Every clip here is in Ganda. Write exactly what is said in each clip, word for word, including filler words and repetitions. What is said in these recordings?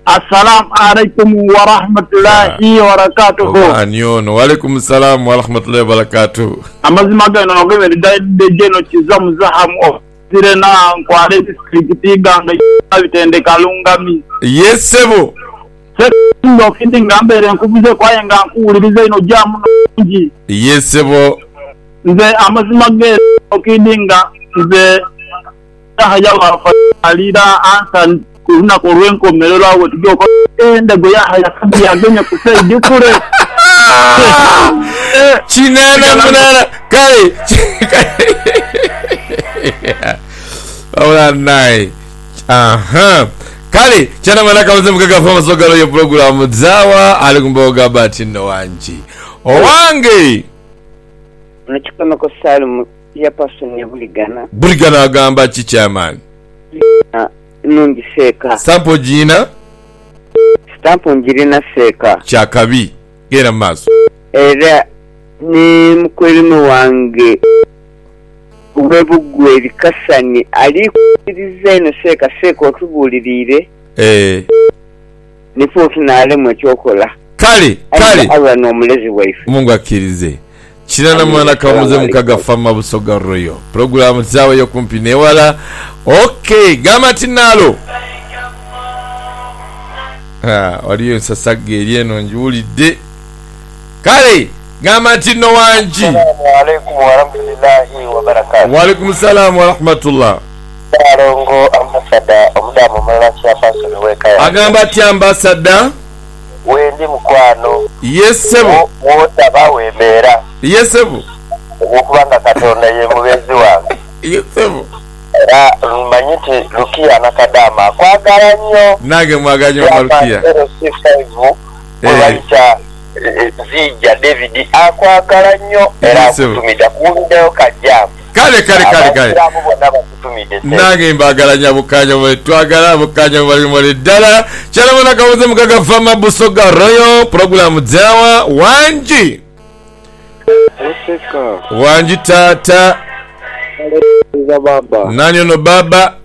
Assalamu alaikum wa rahmatullahi wa barakatuh. Anyono, wa alaikum salam wa rahmatullahi wa barakatuh. Amazima gano ngwe de jeno kizamu zahamu zire na nkwale district ganga bitende kalungami. Yesebo. Ndo kindi ngambere nkubuze kwaye ngankuulirize ino jamu nji. Yesebo. Nze amazima ge okindinga nze haja wa falira ansa kuna korwenko melolo awo tujoko enda goya haya kabi agenya kusaidia kure. Chinana munana kale. Ola nai. Aha. Kale chana malaka mzee mkaga fama soka lo yo program zawa alikumboga batino wanji. Owange. Unachukana ko Salum ya person ya buligana. Buligana agamba chichaman. Nungi seka. Sampo jina? Stampo njirina seka. Chakabi. Gera maso. Era ni mkwelimu wange. Uwebu gweli kasani. Ali kuhiriza ino seka seka otubulirire. Eh. Nifu finale mwechokola. Kali, kali. Awa no mulezi waifu. Mungu akirize. Chirana mwana kamuze mkaga fama busoga royo. Programu zawe yo kumpine wala. Okay, gama tinalo. Ha, waliyo nsasage elieno njuli de. Kale, gama tino wanji. Assalamu alaikum wa rahmatullahi wa barakatuh. Wa alaikum salam wa rahmatullah. Barongo ambasada omudamu malachi apaso weka ya. Agamba ti ambasada. Wendi mukwano. Yesebo. Wota bawemera. Yesebo. Okubanga katonda ye mubezi wange. Yesebo. Era manyiti Lukia nakadama kwagala nnyo. Nage mwaganya wa Lukia. zero six five Obaita Zija David akwagala nnyo era kutumida kundeyo kajamu. Kale kale kale kale. Nage mbagala nyabukanya mwe twagala bukanya bali mwe dala. Chala mwana kamuze mkaga fama busoga royo program zawa wanji. Useka. Wanji tata. Za baba. Nani ono baba?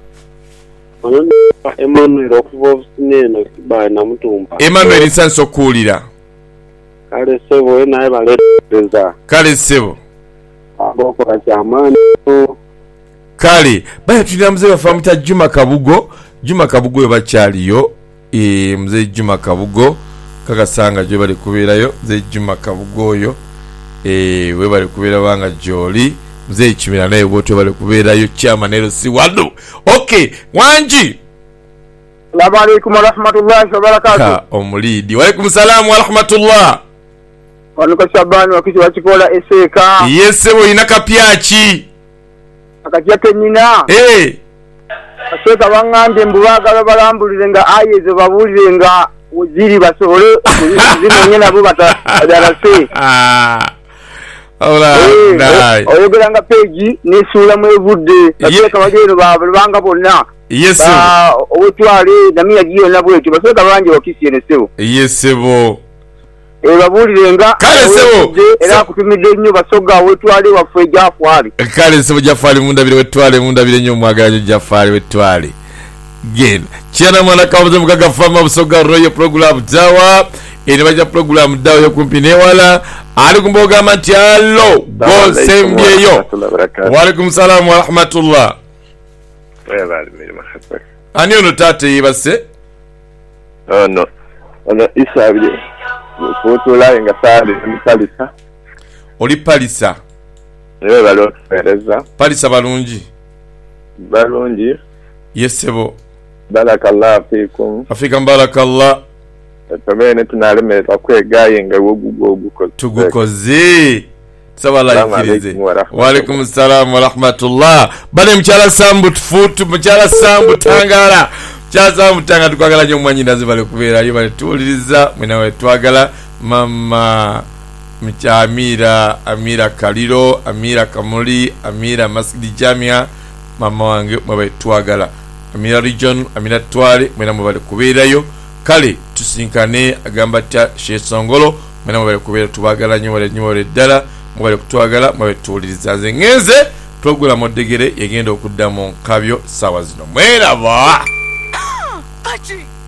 Emmanuel okuva sineno kibaye na mutumba. Emmanuel nsanso kulira. Kale sebo naye baleteza. Kale sebo. Aboko kachamani. Kale, baya tulira mzee bafamuta Juma Kabugo. Juma Kabugo bachaliyo. E mzee Juma Kabugo kakasanga je bali kubirayo. Mzee Juma Kabugo yo. E we bali kubira banga joli. Mzee Chimira naye wote bali kubirayo chama nero si wadu. Okay, wanji. Assalamu alaikum wa rahmatullahi wa barakatuh. Ka omulidi. Wa alaikum salam wa rahmatullah. Wanuka Shabani wakisi wachikola eseka. Yesebo inaka piachi. Akati yake nina. Eh. Aseka bangande mbubaga balambulire nga ayeze babulire nga uziri basobole zino nyena bo bata darase. Ah. Ola dai. Oyogera nga page ni sura mwevudde. Aseka bagero babanga bonna. Yesu. Ah, obutwale namiya giyo nabweti baseka banje wakisi enesebo. Yesebo. E babulire nga kale sebo era kutumide nnyo basoga wetwale waffe Jafari. Kale sebo Jafari munda bile wetwale munda bile nnyo mwagala Jafari wetwale. Gen. Chiana mwana kabuze mkaga fama busoga royo program dawa. Ene baja program dawa yo kumpine wala. Ali kumboga matialo. Go sembye yo. Wa alaikum salam wa rahmatullah. Webali miri mahatmak. Ani ono tate yibase? Oh no. Ono isa bile. Kutula nga sali palisa. Oli palisa. Ewe balo fereza. Palisa balungi. Balungi. Yesebo. Barakallahu fikum. Afika barakallah. Tabene tunaleme takwegaye nga wogugo ogukoze. Tugukoze. Sabala ikirize. Wa alaikum salam wa rahmatullah. Bale mchala sambu tufutu mchala sambu tangara. Chaza mutanga tukwagala nyo mwanyindazi bale kubera yo bale tuliriza mwina we twagala mama mcha Amira Amira Kaliro Amira Kamuli Amira Masjidi Jamia mama wange mwe twagala Amira region Amira Twale mwina mwe bale kubera yo kale tusinkane agamba cha Shesongolo mwina mwe bale kubera tubagala nyo bale nyo bale dala mwe bale kutwagala mwe tuliriza zengeze program modegere yegenda okudda mu kabyo sawa zino mwera ba Pachi